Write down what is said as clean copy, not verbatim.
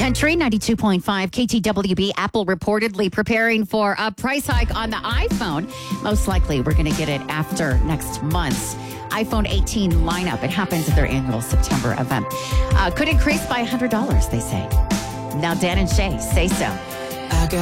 Country 92.5 KTWB. Apple reportedly preparing for a price hike on the iPhone. Most likely, we're going to get it after next month's iPhone 18 lineup. It happens at their annual September event. Could increase by $100, they say. Now, Dan and Shay say so.